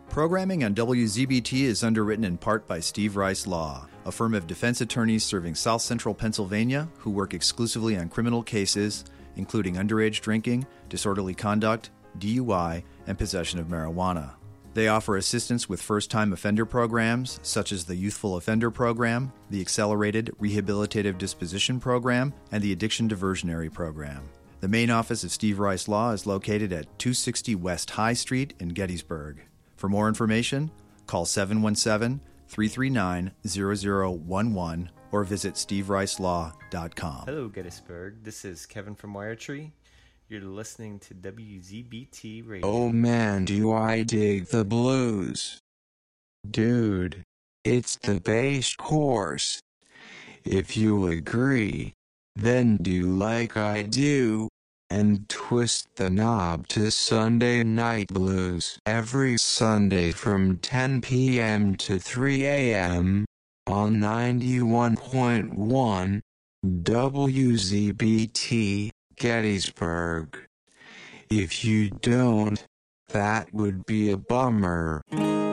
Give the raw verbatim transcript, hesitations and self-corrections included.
Programming on W Z B T is underwritten in part by Steve Rice Law, a firm of defense attorneys serving South Central Pennsylvania who work exclusively on criminal cases, including underage drinking, disorderly conduct, D U I, and possession of marijuana. They offer assistance with first-time offender programs, such as the Youthful Offender Program, the Accelerated Rehabilitative Disposition Program, and the Addiction Diversionary Program. The main office of Steve Rice Law is located at two sixty West High Street in Gettysburg. For more information, call seven one seven, three three nine, zero zero one one or visit steve rice law dot com. Hello, Gettysburg. This is Kevin from Wiretree. You're listening to W Z B T Radio. Oh man, do I dig the blues. Dude, it's the bass course. If you agree, then do like I do, and twist the knob to Sunday Night Blues every Sunday from ten p.m. to three a.m. on ninety-one point one W Z B T, Gettysburg. If you don't, that would be a bummer.